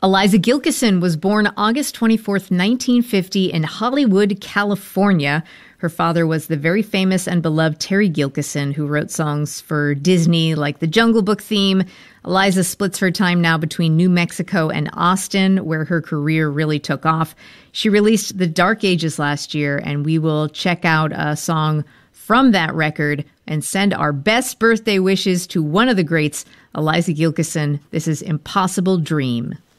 Eliza Gilkyson was born August 24th, 1950 in Hollywood, California. Her father was the very famous and beloved Terry Gilkyson, who wrote songs for Disney like the Jungle Book theme. Eliza splits her time now between New Mexico and Austin, where her career really took off. She released The Dark Ages last year, and we will check out a song from that record and send our best birthday wishes to one of the greats, Eliza Gilkyson. This is Impossible Dream.